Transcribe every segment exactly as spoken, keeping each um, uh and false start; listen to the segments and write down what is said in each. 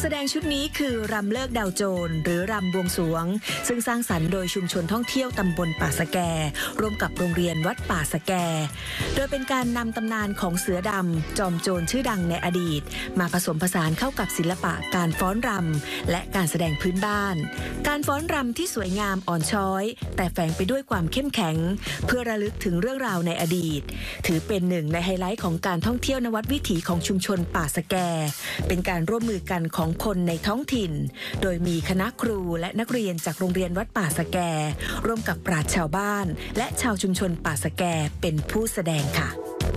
แสดงชุดนี้คือรำเลิกดาวโจรหรือรำบวงสรวงซึ่งสร้างสรรค์โดยชุมชนท่องเที่ยวตำบลป่าสะแกร่วมกับโรงเรียนวัดป่าสะแกโดยเป็นการนำตำนานของเสือดำจอมโจรชื่อดังในอดีตมาผสมผสานเข้ากับศิลปะการฟ้อนรำและการแสดงพื้นบ้านการฟ้อนรำที่สวยงามอ่อนช้อยแต่แฝงไปด้วยความเข้มแข็งเพื่อระลึกถึงเรื่องราวในอดีตถือเป็นหนึ่งในไฮไลท์ของการท่องเที่ยวนวัดวิถีของชุมชนป่าสะแกเป็นการร่วมมือกันของคนในท้องถิ่นโดยมีคณะครูและนักเรียนจากโรงเรียนวัดป่าสะแกร่วมกับปราชญ์ชาวบ้านและชาวชุมชนป่าสะแกเป็นผู้แสดงค่ะ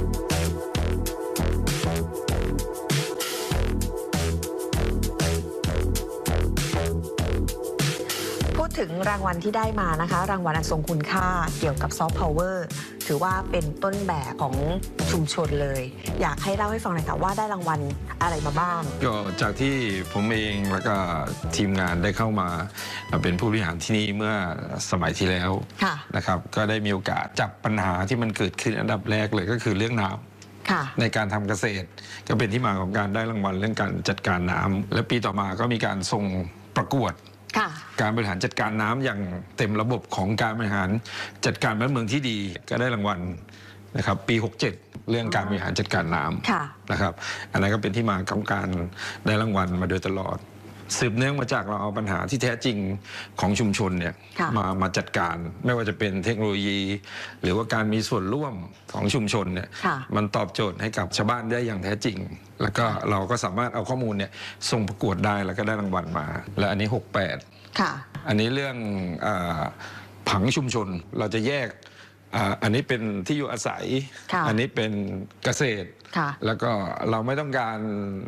พูดถึงรางวัลที่ได้มานะคะรางวัลอันทรงคุณค่าเกี่ยวกับซอฟต์พาวเวอร์ถือว่าเป็นต้นแบบของชุมชนเลยอยากให้เล่าให้ฟังหน่อยค่ะว่าได้รางวัลอะไรมาบ้างก็จากที่ผมเองแล้วก็ทีมงานได้เข้ามาเป็นผู้บริหารที่นี่เมื่อสมัยที่แล้วนะครับก็ได้มีโอกาสจับปัญหาที่มันเกิดขึ้นอันดับแรกเลยก็คือเรื่องน้ำในการทำเกษตรก็เป็นที่มาของการได้รางวัลเรื่องการจัดการน้ำและปีต่อมาก็มีการส่งประกวดการบริหารจัดการน้ำอย่างเต็มระบบของการบริหารจัดการบ้านเมืองที่ดีก็ได้รางวัลนะครับปีหกเจ็ดเรื่องการบริหารจัดการน้ำนะครับอันนั้นก็เป็นที่มาของการได้รางวัลมาโดยตลอดสืบเนื่องมาจากเราเอาปัญหาที่แท้จริงของชุมชนเนี่ยมามาจัดการไม่ว่าจะเป็นเทคโนโลยี หรือว่าการมีส่วนร่วมของชุมชนเนี่ยมันตอบโจทย์ให้กับชาวบ้านได้อย่างแท้จริงแล้วก็เราก็สามารถเอาข้อมูลเนี่ยส่งประกวดได้แล้วก็ได้รางวัลมาและอันนี้หกแปดอันนี้เรื่องผังชุมชนเราจะแยกอันนี้เป็นที่อยู่อาศัยอันนี้เป็นเกษตรแล้วก็เราไม่ต้องการ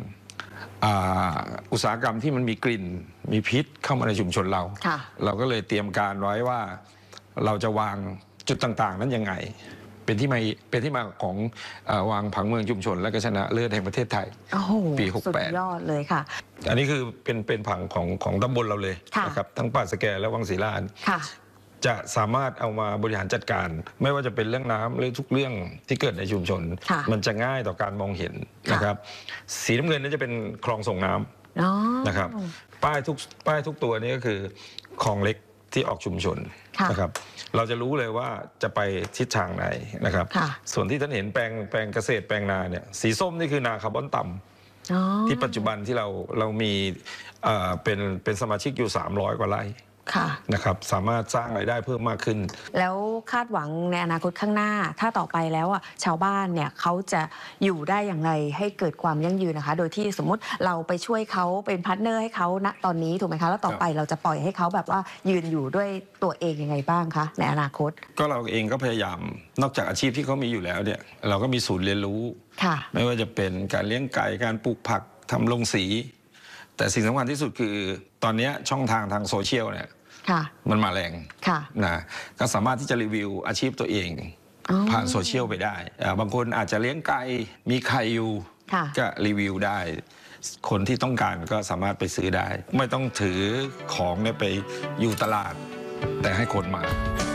อุตสาหกรรมที่มันมีกลิ่นมีพิษเข้ามาในชุมชนเราเราก็เลยเตรียมการไว้ว่าเราจะวางจุดต่างๆนั้นยังไงเป็นที่มาเป็นที่มาของวางผังเมืองชุมชนและก็ชนะเลิศแห่งประเทศไทยปีหกแปดสุดยอดเลยค่ะอันนี้คือเป็นเป็นผังของของตำบลเราเลยนะครับทั้งป่าสะแกและวังศรีลานจะสามารถเอามาบริหารจัดการไม่ว่าจะเป็นเรื่องน้ำหรือทุกเรื่องที่เกิดในชุมชนมันจะง่ายต่อการมองเห็นนะครับสีน้ำเงินนั้นจะเป็นคลองส่งน้ำนะครับป้ายทุกป้ายทุกตัวนี้ก็คือคลองเล็กที่ออกชุมชนนะครับเราจะรู้เลยว่าจะไปทิศทางไหนนะครับส่วนที่ท่านเห็นแปลงแปลงเกษตรแปลงนาเนี่ยสีส้มนี่คือนาคาร์บอนต่ำที่ปัจจุบันที่เราเรามีเป็นเป็นสมาชิกอยู่สามร้อยกว่าไร่นะครับสามารถสร้างรายได้เพิ่มมากขึ้นแล้วคาดหวังในอนาคตข้างหน้าถ้าต่อไปแล้วอ่ะชาวบ้านเนี่ยเขาจะอยู่ได้อย่างไรให้เกิดความยั่งยืนนะคะโดยที่สมมุติเราไปช่วยเขาเป็นพาร์ทเนอร์ให้เขาณตอนนี้ถูกไหมคะแล้วต่อไปเราจะปล่อยให้เขาแบบว่ายืนอยู่ด้วยตัวเองยังไงบ้างคะในอนาคตก็เราเองก็พยายามนอกจากอาชีพที่เขามีอยู่แล้วเนี่ยเราก็มีศูนย์เรียนรู้ไม่ว่าจะเป็นการเลี้ยงไก่การปลูกผักทำโรงสีแต่สิ่งสำคัญที่สุดคือตอนนี้ช่องทางทางโซเชียลเนี่ยมันมาแรงนะก็สามารถที่จะรีวิวอาชีพตัวเองผ่านโซเชียลไปได้บางคนอาจจะเลี้ยงไก่มีไข่อยู่ก็รีวิวได้คนที่ต้องการก็สามารถไปซื้อได้ไม่ต้องถือของเนี่ยไปอยู่ตลาดแต่ให้คนมา